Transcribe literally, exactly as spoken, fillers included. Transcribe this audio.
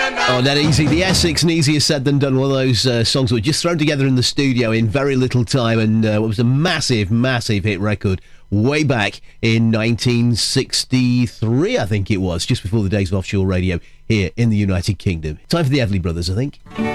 Oh, that easy. The Essex, and easier said than done. One of those uh, songs that were just thrown together in the studio in very little time, and uh, it was a massive, massive hit record way back in nineteen sixty-three, I think it was, just before the days of offshore radio here in the United Kingdom. Time for the Everly Brothers, I think.